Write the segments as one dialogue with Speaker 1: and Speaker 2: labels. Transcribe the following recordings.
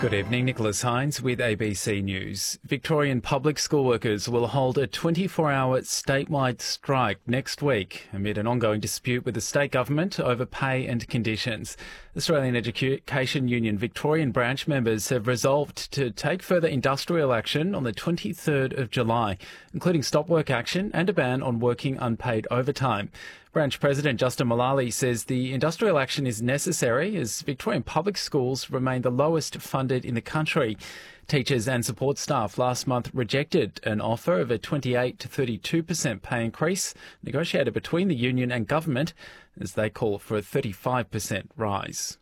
Speaker 1: Good evening, Nicholas Hines with ABC News. Victorian public school workers will hold a 24-hour statewide strike next week amid an ongoing dispute with the state government over pay and conditions. Australian Education Union Victorian branch members have resolved to take further industrial action on the 23rd of July, including stop work action and a ban on working unpaid overtime. Branch President Justin Mullally says the industrial action is necessary as Victorian public schools remain the lowest funded in the country. Teachers and support staff last month rejected an offer of a 28 to 32% pay increase negotiated between the union and government as they call for a 35% rise.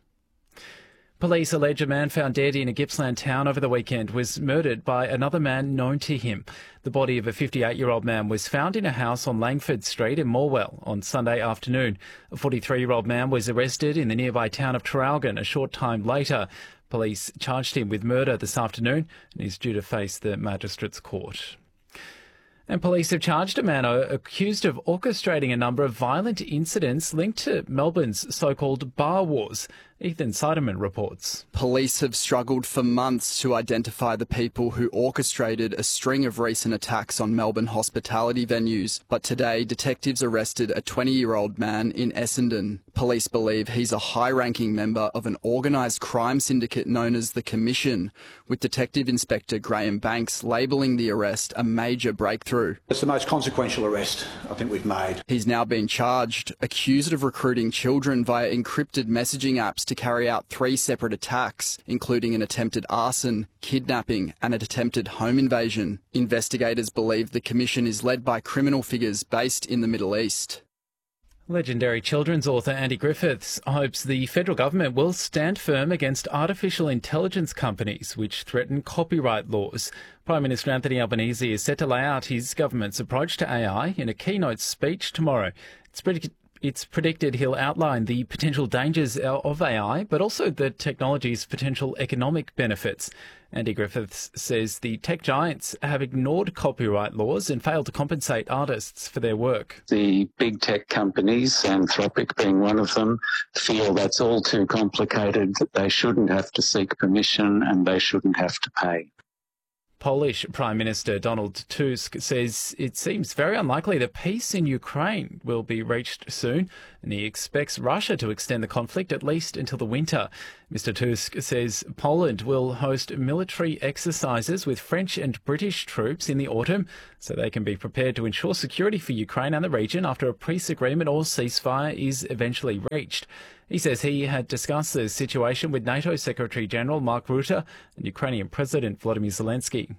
Speaker 1: Police allege a man found dead in a Gippsland town over the weekend was murdered by another man known to him. The body of a 58-year-old man was found in a house on Langford Street in Morwell on Sunday afternoon. A 43-year-old man was arrested in the nearby town of Traralgon a short time later. Police charged him with murder this afternoon and is due to face the Magistrates Court. And police have charged a man accused of orchestrating a number of violent incidents linked to Melbourne's so-called bar wars. Ethan Seiderman reports.
Speaker 2: Police have struggled for months to identify the people who orchestrated a string of recent attacks on Melbourne hospitality venues. But today, detectives arrested a 20-year-old man in Essendon. Police believe he's a high-ranking member of an organised crime syndicate known as the Commission, with Detective Inspector Graham Banks labelling the arrest a major breakthrough.
Speaker 3: It's the most consequential arrest I think we've made.
Speaker 2: He's now been charged, accused of recruiting children via encrypted messaging apps to carry out 3 separate attacks, including an attempted arson, kidnapping and an attempted home invasion. Investigators believe the Commission is led by criminal figures based in the Middle East.
Speaker 1: Legendary children's author Andy Griffiths hopes the federal government will stand firm against artificial intelligence companies which threaten copyright laws. Prime Minister Anthony Albanese is set to lay out his government's approach to AI in a keynote speech tomorrow. It's predicted he'll outline the potential dangers of AI, but also the technology's potential economic benefits. Andy Griffiths says the tech giants have ignored copyright laws and failed to compensate artists for their work.
Speaker 4: The big tech companies, Anthropic being one of them, feel that's all too complicated, that they shouldn't have to seek permission and they shouldn't have to pay.
Speaker 1: Polish Prime Minister Donald Tusk says it seems very unlikely that peace in Ukraine will be reached soon, and he expects Russia to extend the conflict at least until the winter. Mr. Tusk says Poland will host military exercises with French and British troops in the autumn so they can be prepared to ensure security for Ukraine and the region after a peace agreement or ceasefire is eventually reached. He says he had discussed the situation with NATO Secretary-General Mark Rutte and Ukrainian President Volodymyr Zelensky.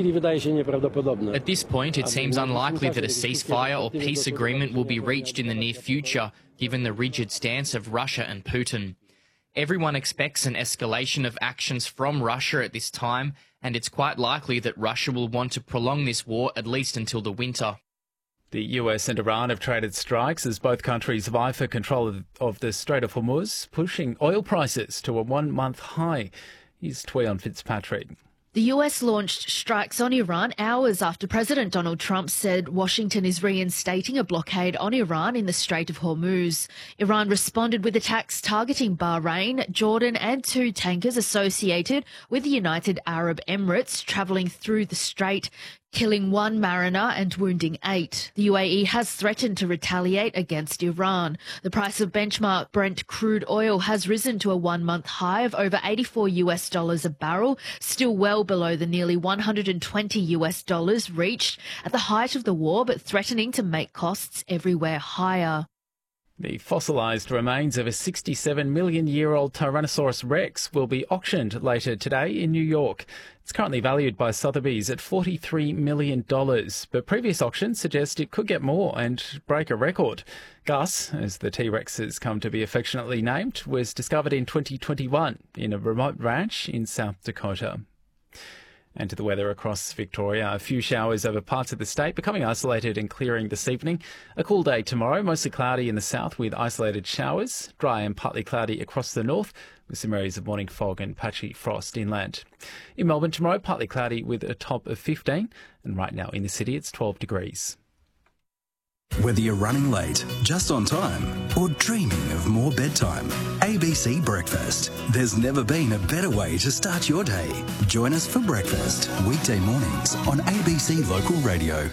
Speaker 5: At this point, it seems unlikely that a ceasefire or peace agreement will be reached in the near future, given the rigid stance of Russia and Putin. Everyone expects an escalation of actions from Russia at this time, and it's quite likely that Russia will want to prolong this war at least until the winter.
Speaker 1: The US and Iran have traded strikes as both countries vie for control of the Strait of Hormuz, pushing oil prices to a one-month high. Here's Tweon Fitzpatrick.
Speaker 6: The US launched strikes on Iran hours after President Donald Trump said Washington is reinstating a blockade on Iran in the Strait of Hormuz. Iran responded with attacks targeting Bahrain, Jordan and 2 tankers associated with the United Arab Emirates travelling through the strait, killing 1 mariner and wounding 8. The UAE has threatened to retaliate against Iran. The price of benchmark Brent crude oil has risen to a one-month high of over $84 a barrel, still well below the nearly $120 reached at the height of the war, but threatening to make costs everywhere higher.
Speaker 1: The fossilised remains of a 67-million-year-old Tyrannosaurus rex will be auctioned later today in New York. It's currently valued by Sotheby's at $43 million, but previous auctions suggest it could get more and break a record. Gus, as the T-Rex has come to be affectionately named, was discovered in 2021 in a remote ranch in South Dakota. And to the weather across Victoria, a few showers over parts of the state, becoming isolated and clearing this evening. A cool day tomorrow, mostly cloudy in the south with isolated showers, dry and partly cloudy across the north with some areas of morning fog and patchy frost inland. In Melbourne tomorrow, partly cloudy with a top of 15, and right now in the city it's 12 degrees.
Speaker 7: Whether you're running late, just on time, or dreaming of more bedtime, ABC Breakfast. There's never been a better way to start your day. Join us for breakfast, weekday mornings on ABC Local Radio.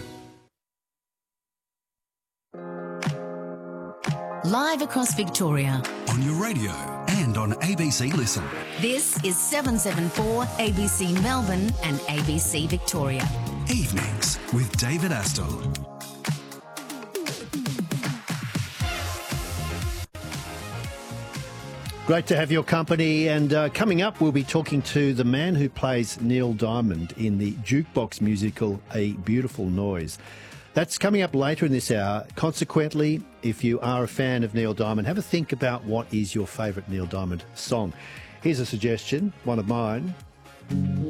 Speaker 8: Live across Victoria.
Speaker 7: On your radio and on ABC Listen.
Speaker 8: This is 774 ABC Melbourne and ABC Victoria.
Speaker 7: Evenings with David Astle.
Speaker 9: Great to have your company, and coming up we'll be talking to the man who plays Neil Diamond in the jukebox musical A Beautiful Noise. That's coming up later in this hour. Consequently, if you are a fan of Neil Diamond, have a think about what is your favourite Neil Diamond song. Here's a suggestion, one of mine.